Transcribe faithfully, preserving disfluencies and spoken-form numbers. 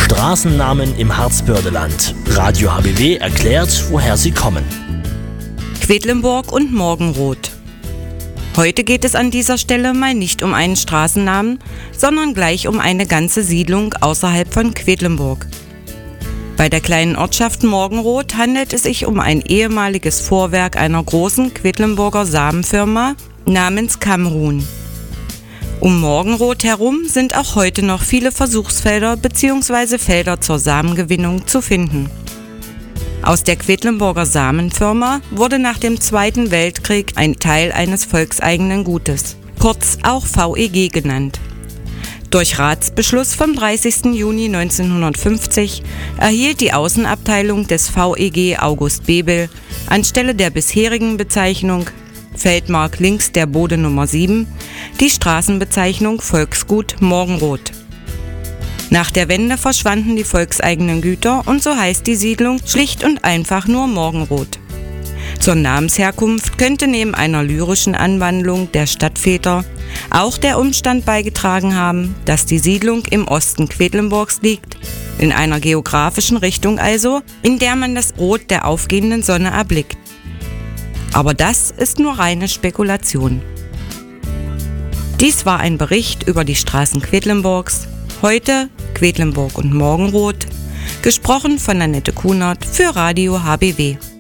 Straßennamen im Harzbördeland. Radio H B W erklärt, woher sie kommen. Quedlinburg und Morgenroth. Heute geht es an dieser Stelle mal nicht um einen Straßennamen, sondern gleich um eine ganze Siedlung außerhalb von Quedlinburg. Bei der kleinen Ortschaft Morgenroth handelt es sich um ein ehemaliges Vorwerk einer großen Quedlinburger Samenfirma namens Kamrun. Um Morgenroth herum sind auch heute noch viele Versuchsfelder bzw. Felder zur Samengewinnung zu finden. Aus der Quedlinburger Samenfirma wurde nach dem Zweiten Weltkrieg ein Teil eines volkseigenen Gutes, kurz auch V E G genannt. Durch Ratsbeschluss vom dreißigsten Juni neunzehnhundertfünfzig erhielt die Außenabteilung des V E G August Bebel anstelle der bisherigen Bezeichnung Feldmark links der Bode Nummer sieben die Straßenbezeichnung Volksgut Morgenroth. Nach der Wende verschwanden die volkseigenen Güter und so heißt die Siedlung schlicht und einfach nur Morgenroth. Zur Namensherkunft könnte neben einer lyrischen Anwandlung der Stadtväter auch der Umstand beigetragen haben, dass die Siedlung im Osten Quedlinburgs liegt, in einer geografischen Richtung also, in der man das Rot der aufgehenden Sonne erblickt. Aber das ist nur reine Spekulation. Dies war ein Bericht über die Straßen Quedlinburgs, heute Quedlinburg und Morgenroth, gesprochen von Annette Kunert für Radio H B W.